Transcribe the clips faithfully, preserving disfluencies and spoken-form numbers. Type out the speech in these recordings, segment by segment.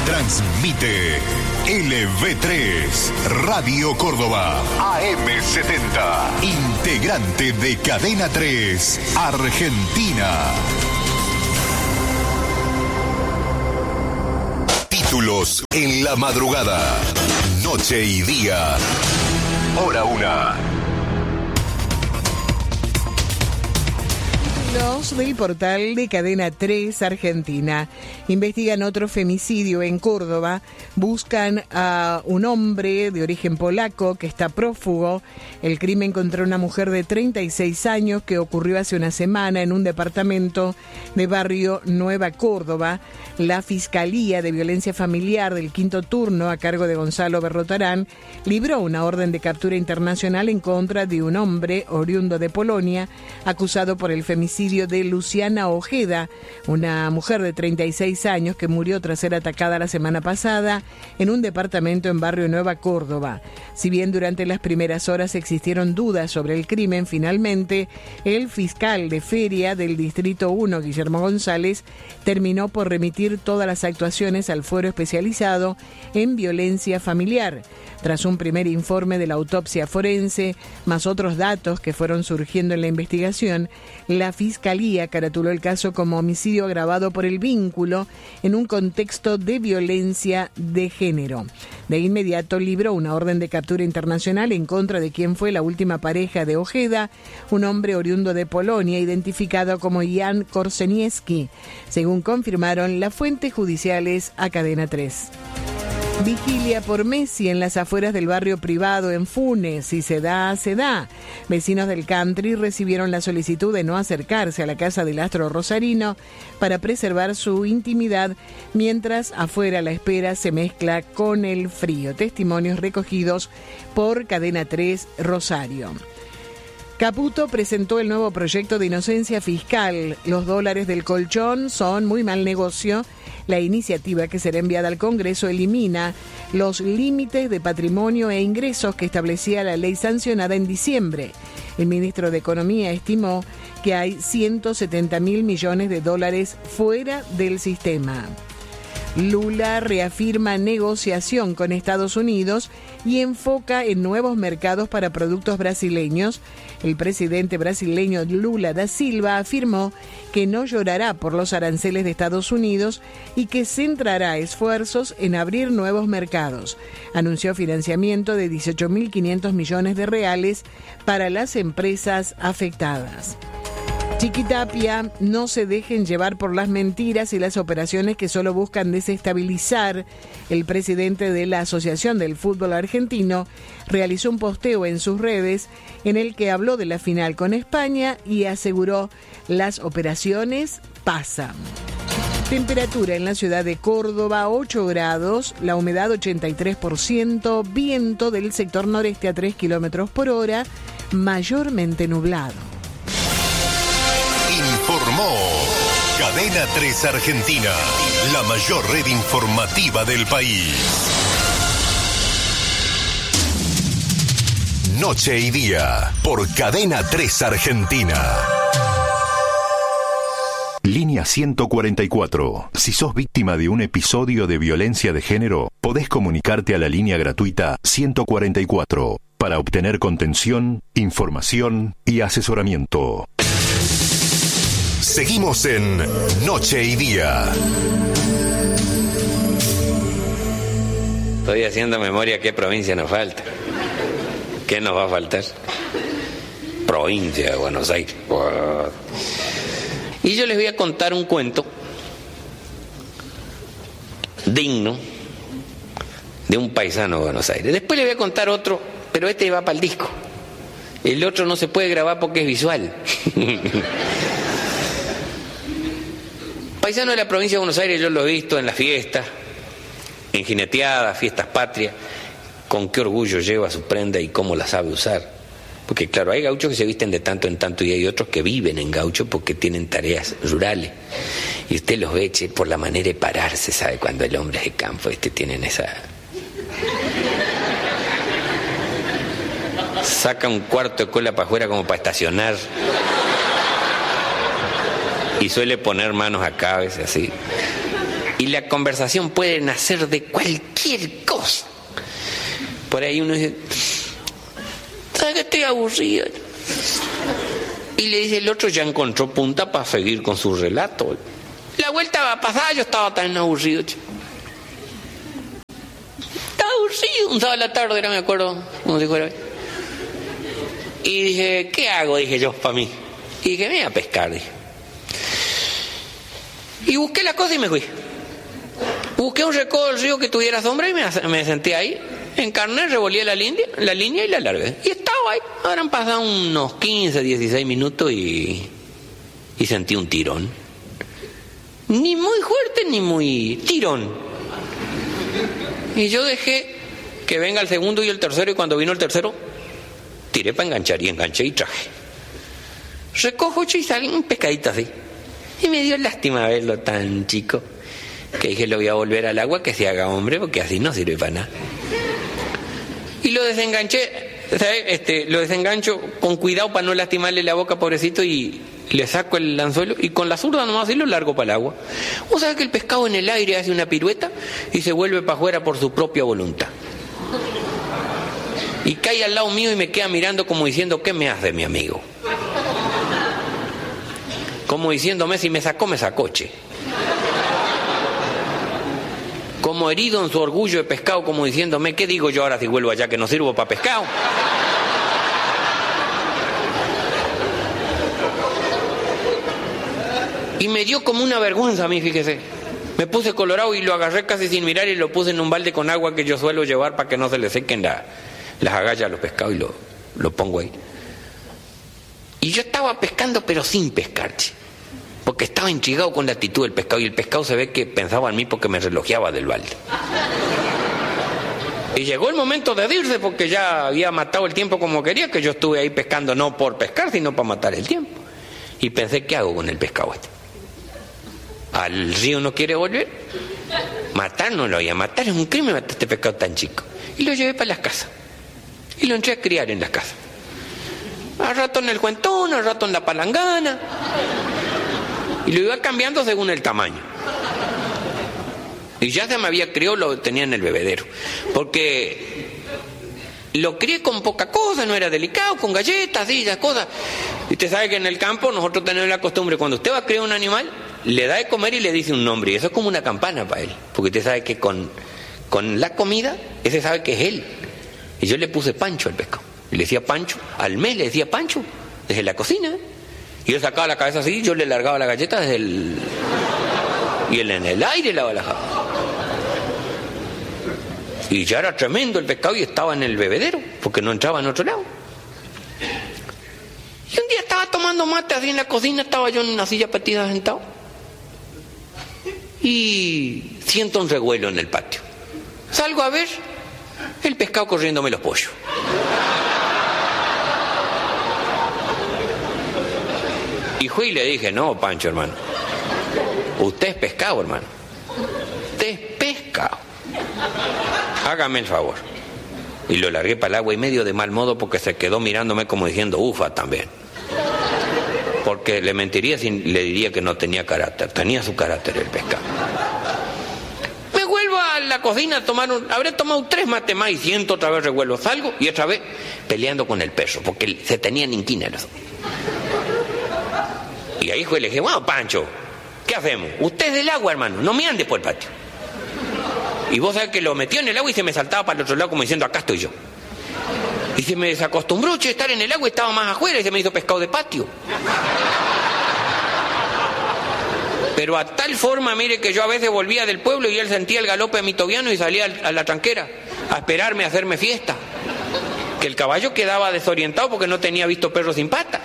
Transmite L V tres, Radio Córdoba, A M setenta, integrante de Cadena tres, Argentina. Títulos en la madrugada, noche y día, hora una. Los del portal de Cadena tres Argentina investigan otro femicidio en Córdoba. Buscan a un hombre de origen polaco que está prófugo. El crimen contra una mujer de treinta y seis años que ocurrió hace una semana en un departamento de barrio Nueva Córdoba. La Fiscalía de Violencia Familiar del Quinto Turno, a cargo de Gonzalo Berrotarán, libró una orden de captura internacional en contra de un hombre oriundo de Polonia, acusado por el femicidio de Luciana Ojeda, una mujer de treinta y seis años que murió tras ser atacada la semana pasada en un departamento en barrio Nueva Córdoba. Si bien durante las primeras horas existieron dudas sobre el crimen, finalmente el fiscal de Feria del Distrito uno, Guillermo González, terminó por remitir todas las actuaciones al fuero especializado en violencia familiar. Tras un primer informe de la autopsia forense, más otros datos que fueron surgiendo en la investigación, la Fiscalía caratuló el caso como homicidio agravado por el vínculo en un contexto de violencia de género. De inmediato libró una orden de captura internacional en contra de quien fue la última pareja de Ojeda, un hombre oriundo de Polonia identificado como Jan Korzeniewski, según confirmaron las fuentes judiciales a Cadena tres. Vigilia por Messi en las afueras del barrio privado en Funes. Si se da, se da. Vecinos del country recibieron la solicitud de no acercarse a la casa del astro rosarino para preservar su intimidad, mientras afuera la espera se mezcla con el frío. Testimonios recogidos por Cadena tres Rosario. Caputo presentó el nuevo proyecto de inocencia fiscal. Los dólares del colchón son muy mal negocio. La iniciativa, que será enviada al Congreso, elimina los límites de patrimonio e ingresos que establecía la ley sancionada en diciembre. El ministro de Economía estimó que hay ciento setenta mil millones de dólares fuera del sistema. Lula reafirma negociación con Estados Unidos y enfoca en nuevos mercados para productos brasileños. El presidente brasileño Lula da Silva afirmó que no llorará por los aranceles de Estados Unidos y que centrará esfuerzos en abrir nuevos mercados. Anunció financiamiento de dieciocho mil quinientos millones de reales para las empresas afectadas. Chiquitapia: no se dejen llevar por las mentiras y las operaciones que solo buscan desestabilizar. El presidente de la Asociación del Fútbol Argentino realizó un posteo en sus redes en el que habló de la final con España y aseguró: las operaciones pasan. Temperatura en la ciudad de Córdoba, ocho grados, la humedad ochenta y tres por ciento, viento del sector noreste a tres kilómetros por hora, mayormente nublado. Informó Cadena tres Argentina, la mayor red informativa del país. Noche y día por Cadena tres Argentina. Línea ciento cuarenta y cuatro. Si sos víctima de un episodio de violencia de género, podés comunicarte a la línea gratuita ciento cuarenta y cuatro para obtener contención, información y asesoramiento. Seguimos en Noche y Día. Estoy haciendo memoria qué provincia nos falta. ¿Qué nos va a faltar? Provincia de Buenos Aires. Y yo les voy a contar un cuento digno de un paisano de Buenos Aires. Después les voy a contar otro, pero este va para el disco. El otro no se puede grabar porque es visual. Paisano de la provincia de Buenos Aires, yo lo he visto en las fiestas, en jineteadas, fiestas patrias, con qué orgullo lleva su prenda y cómo la sabe usar. Porque claro, hay gauchos que se visten de tanto en tanto y hay otros que viven en gaucho porque tienen tareas rurales. Y usted los ve, che, por la manera de pararse, sabe cuando el hombre es de campo, este tienen esa... Saca un cuarto de cola para afuera como para estacionar. Y suele poner manos acá, a veces así. Y la conversación puede nacer de cualquier cosa. Por ahí uno dice, ¿sabes que estoy aburrido? Y le dice el otro, ya encontró punta para seguir con su relato. La vuelta pasada yo estaba tan aburrido. Estaba aburrido, un sábado a la tarde era, me acuerdo, como si fuera hoy. Y dije, ¿qué hago? Dije yo, para mí. Y dije, me voy a pescar, dije. Y busqué la cosa y me fui. Busqué un recodo del río que tuviera sombra y me, me senté ahí, encarné, revolví la línea, la línea y la largué. Y estaba ahí. Habrán pasado unos quince, dieciséis minutos y, y sentí un tirón. Ni muy fuerte ni muy tirón. Y yo dejé que venga el segundo y el tercero, y cuando vino el tercero, tiré para enganchar y enganché y traje. Recojo y salí un pescadito así. Y me dio lástima verlo tan chico, que dije, lo voy a volver al agua, que se haga hombre, porque así no sirve para nada. Y lo desenganché, ¿sabes? Este, lo desengancho con cuidado para no lastimarle la boca, pobrecito, y le saco el anzuelo y con la zurda nomás y lo largo para el agua. ¿Vos sabés que el pescado en el aire hace una pirueta y se vuelve para afuera por su propia voluntad? Y cae al lado mío y me queda mirando como diciendo, ¿qué me hace, mi amigo? Como diciéndome, si me sacó, me sacó, che. Como herido en su orgullo de pescado, como diciéndome, ¿qué digo yo ahora si vuelvo allá que no sirvo para pescado? Y me dio como una vergüenza a mí, fíjese. Me puse colorado y lo agarré casi sin mirar y lo puse en un balde con agua que yo suelo llevar para que no se le sequen la, las agallas a los pescados, y lo, lo pongo ahí. Y yo estaba pescando, pero sin pescar, che, porque estaba intrigado con la actitud del pescado, y el pescado se ve que pensaba en mí porque me relojeaba del balde. Y llegó el momento de irse, porque ya había matado el tiempo como quería, que yo estuve ahí pescando no por pescar, sino para matar el tiempo. Y pensé, ¿qué hago con el pescado este? ¿Al río no quiere volver? Matar no lo voy a matar, es un crimen matar este pescado tan chico. Y lo llevé para las casas. Y lo entré a criar en las casas. Al rato en el cuentón, al rato en la palangana. Y lo iba cambiando según el tamaño. Y ya se me había criado, lo tenía en el bebedero. Porque lo crié con poca cosa, no era delicado, con galletas y esas cosas. Y usted sabe que en el campo nosotros tenemos la costumbre, cuando usted va a criar un animal, le da de comer y le dice un nombre. Y eso es como una campana para él. Porque usted sabe que con, con la comida, ese sabe que es él. Y yo le puse Pancho al pescado. Y le decía Pancho, al mes le decía Pancho, desde la cocina. Y él sacaba la cabeza así, yo le largaba la galleta desde el... Y él en el aire la balajaba. Y ya era tremendo el pescado y estaba en el bebedero, porque no entraba en otro lado. Y un día estaba tomando mate así en la cocina, estaba yo en una silla petida sentado. Y siento un revuelo en el patio. Salgo a ver el pescado corriéndome los pollos. Y fui y le dije, no, Pancho, hermano, usted es pescado, hermano. Usted es pescado. Hágame el favor. Y lo largué para el agua y medio de mal modo, porque se quedó mirándome como diciendo, ufa, también. Porque le mentiría si le diría que no tenía carácter. Tenía su carácter el pescado. Me vuelvo a la cocina a tomar un... Habré tomado tres mates más y siento otra vez revuelo. Salgo y otra vez peleando con el perro, porque se tenían inquina los dos. Y ahí fue, le dije, bueno, Pancho, ¿qué hacemos? Usted es del agua, hermano, no me ande por el patio. Y vos sabés que lo metió en el agua y se me saltaba para el otro lado como diciendo, acá estoy yo. Y se me desacostumbró, che, estar en el agua y estaba más afuera y se me hizo pescado de patio. Pero a tal forma, mire, que yo a veces volvía del pueblo y él sentía el galope de mi tobiano y salía a la tranquera a esperarme a hacerme fiesta. Que el caballo quedaba desorientado porque no tenía visto perro sin pata.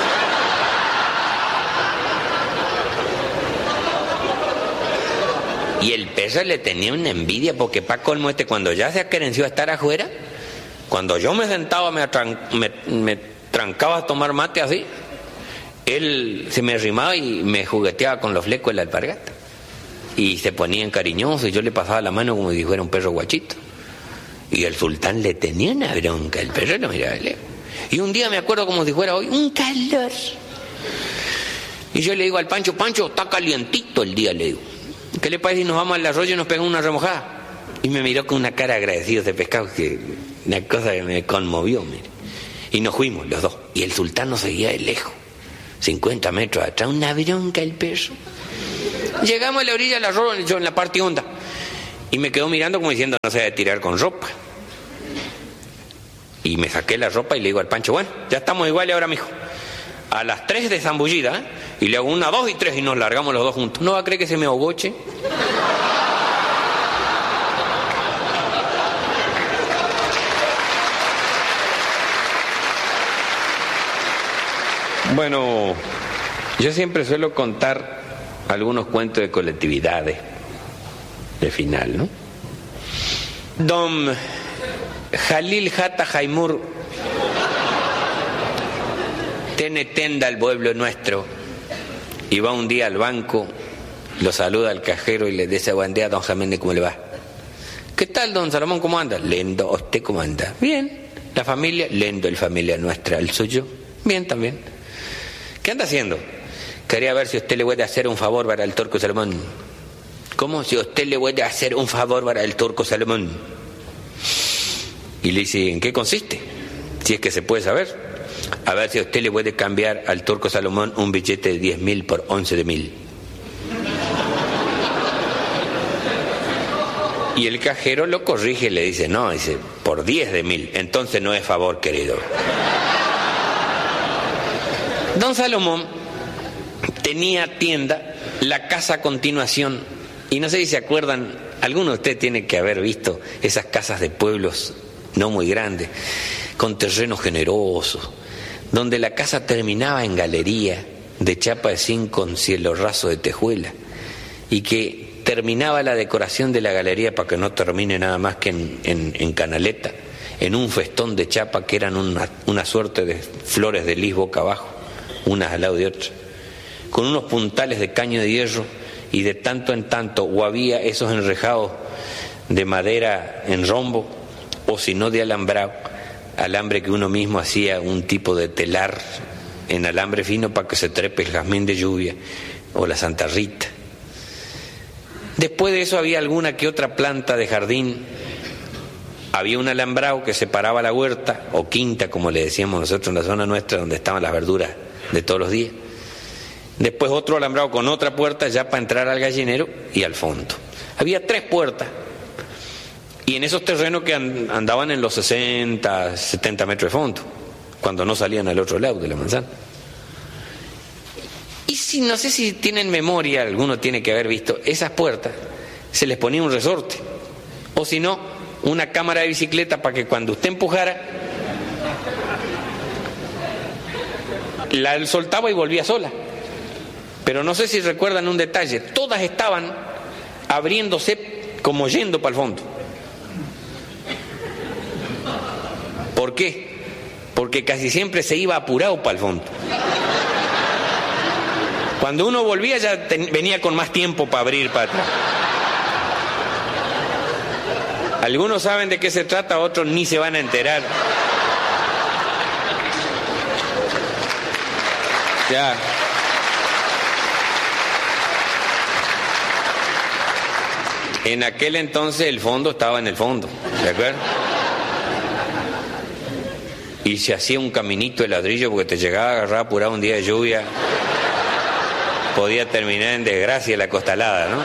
Y el perro le tenía una envidia, porque pa' colmo este, cuando ya se aquerenció a estar afuera, cuando yo me sentaba, me, atran, me, me trancaba a tomar mate así, él se me arrimaba y me jugueteaba con los flecos de la alpargata. Y se ponía en cariñoso y yo le pasaba la mano como si fuera un perro guachito. Y el sultán le tenía una bronca, el perro lo miraba de lejos. Y un día me acuerdo como si fuera hoy, un calor. Y yo le digo al Pancho, Pancho, está calientito el día, le digo. ¿qué le parece si nos vamos al arroyo y nos pegamos una remojada? Y me miró con una cara agradecida de pescado, que una cosa que me conmovió, mire. Y nos fuimos los dos, y el sultán nos seguía de lejos, cincuenta metros atrás, una bronca el perro. Llegamos a la orilla del arroyo, yo en la parte honda, y me quedó mirando como diciendo, no se debe tirar con ropa. Y me saqué la ropa y le digo al Pancho, bueno, ya estamos iguales ahora, mijo. A las tres de zambullida, ¿eh? Y le hago una, dos y tres y nos largamos los dos juntos. ¿No va a creer que se me ahogoche? Bueno, yo siempre suelo contar algunos cuentos de colectividades de final, ¿no? Don Jalil Jata Jaimur tiene tenda al pueblo nuestro y va un día al banco, lo saluda al cajero y le dice buen día, don Jiménez, ¿cómo le va? ¿Qué tal, don Salomón, cómo anda? Lendo, ¿usted cómo anda? Bien. ¿La familia? Lendo, el familia nuestra, ¿el suyo? Bien también. ¿Qué anda haciendo? Quería ver si usted le puede hacer un favor para el turco Salomón. ¿Cómo? Si usted le puede hacer un favor para el turco Salomón. Y le dice, ¿en qué consiste? Si es que se puede saber. A ver si usted le puede cambiar al turco Salomón un billete de diez mil por once de mil. Y el cajero lo corrige y le dice, no, dice, por diez de mil. Entonces no es favor, querido. Don Salomón tenía tienda, la casa a continuación, y no sé si se acuerdan, alguno de ustedes tiene que haber visto esas casas de pueblos no muy grandes, con terrenos generosos, donde la casa terminaba en galería de chapa de zinc con cielo raso de tejuela, y que terminaba la decoración de la galería para que no termine nada más que en, en, en canaleta, en un festón de chapa que eran una, una suerte de flores de lis boca abajo, unas al lado de otras, con unos puntales de caño de hierro, y de tanto en tanto o había esos enrejados de madera en rombo, o si no de alambrado, alambre que uno mismo hacía un tipo de telar en alambre fino para que se trepe el jazmín de lluvia o la Santa Rita. Después de eso había alguna que otra planta de jardín. Había un alambrado que separaba la huerta, o quinta como le decíamos nosotros en la zona nuestra, donde estaban las verduras de todos los días. Después otro alambrado con otra puerta ya para entrar al gallinero y al fondo. Había tres puertas, y en esos terrenos que andaban en los sesenta, setenta metros de fondo, cuando no salían al otro lado de la manzana. Y si no sé si tienen memoria, alguno tiene que haber visto, esas puertas se les ponía un resorte, o si no, una cámara de bicicleta para que cuando usted empujara, la soltaba y volvía sola. Pero no sé si recuerdan un detalle, todas estaban abriéndose como yendo para el fondo. ¿Por qué? Porque casi siempre se iba apurado para el fondo. Cuando uno volvía ya ten, venía con más tiempo para abrir para atrás. Algunos saben de qué se trata, otros ni se van a enterar. Ya. En aquel entonces el fondo estaba en el fondo, ¿de acuerdo? Y se hacía un caminito de ladrillo porque te llegaba a agarrar apurado un día de lluvia. Podía terminar en desgracia la costalada, ¿no?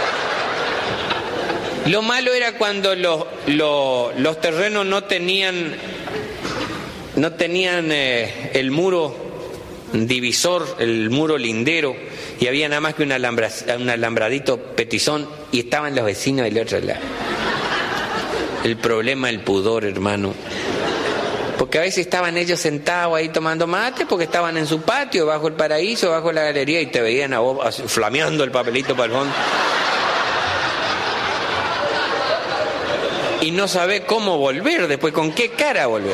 Lo malo era cuando los, los, los terrenos no tenían, no tenían eh, el muro divisor, el muro lindero, y había nada más que un, alambra, un alambradito petizón, y estaban los vecinos del otro lado. El problema del pudor, hermano. Porque a veces estaban ellos sentados ahí tomando mate, porque estaban en su patio, bajo el paraíso, bajo la galería, y te veían a vos flameando el papelito para el fondo. Y no sabés cómo volver después, con qué cara volver.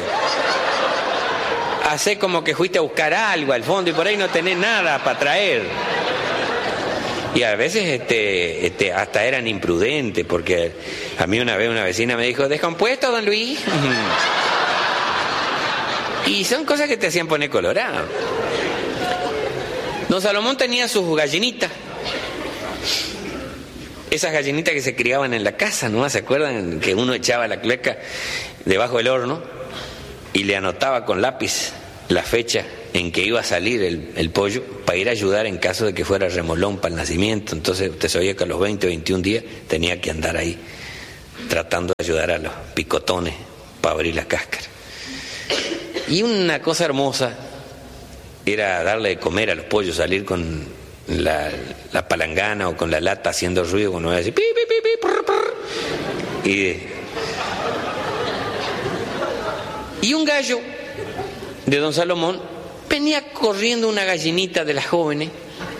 Hacé como que fuiste a buscar algo al fondo y por ahí no tenés nada para traer. Y a veces este, este, hasta eran imprudentes, porque a mí una vez una vecina me dijo, ¿descompuesto, don Luis? Y son cosas que te hacían poner colorado. Don Salomón tenía sus gallinitas. esas gallinitas que se criaban en la casa, ¿no? ¿Se acuerdan que uno echaba la cloaca debajo del horno y le anotaba con lápiz la fecha en que iba a salir el, el pollo para ir a ayudar en caso de que fuera remolón para el nacimiento? Entonces usted sabía que a los veinte o veintiún días tenía que andar ahí tratando de ayudar a los picotones para abrir la cáscara. Y una cosa hermosa era darle de comer a los pollos, salir con la, la palangana o con la lata haciendo ruido cuando iba a decir pi, pi, pi, pi, prr, prr. Y, y un gallo de don Salomón venía corriendo una gallinita de las jóvenes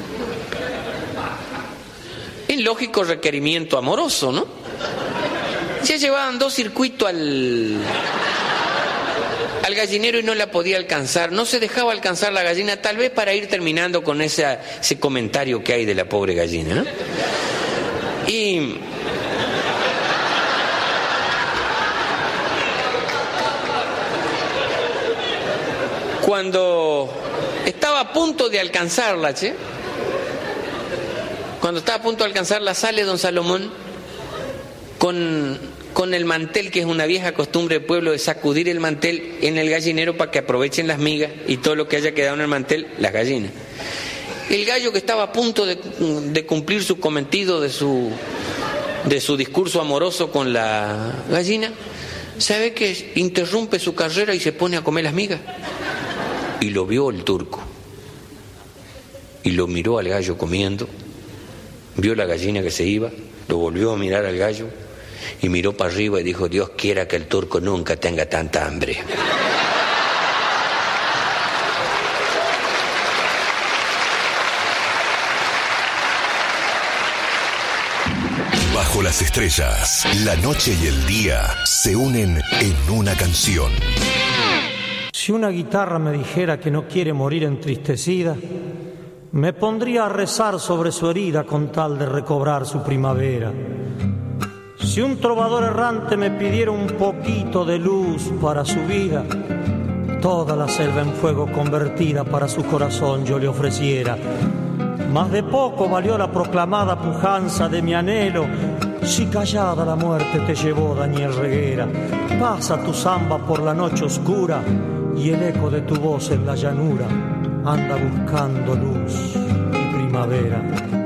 en lógico requerimiento amoroso, ¿no? Ya llevaban dos circuitos al, al gallinero y no la podía alcanzar, no se dejaba alcanzar la gallina, tal vez para ir terminando con ese, ese comentario que hay de la pobre gallina, ¿no? Y cuando estaba a punto de alcanzarla, ¿che? Cuando estaba a punto de alcanzarla, sale don Salomón con, con el mantel, que es una vieja costumbre del pueblo de sacudir el mantel en el gallinero para que aprovechen las migas y todo lo que haya quedado en el mantel, las gallinas. El gallo, que estaba a punto de, de cumplir su cometido de su, de su discurso amoroso con la gallina, sabe que interrumpe su carrera y se pone a comer las migas. Y lo vio el turco y lo miró al gallo comiendo, vio la gallina que se iba, lo volvió a mirar al gallo y miró para arriba y dijo: Dios quiera que el turco nunca tenga tanta hambre. Bajo las estrellas, la noche y el día se unen en una canción. Si una guitarra me dijera que no quiere morir entristecida, me pondría a rezar sobre su herida con tal de recobrar su primavera. Si un trovador errante me pidiera un poquito de luz para su vida, toda la selva en fuego convertida para su corazón yo le ofreciera. Mas de poco valió la proclamada pujanza de mi anhelo, si callada la muerte te llevó, Daniel Reguera. Pasa tu samba por la noche oscura y el eco de tu voz en la llanura anda buscando luz y primavera.